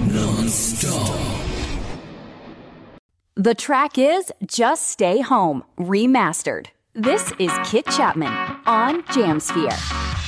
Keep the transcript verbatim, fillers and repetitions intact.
Non-stop. The track is Just Stay Home, remastered. This is Kit Chapman on Jamsphere.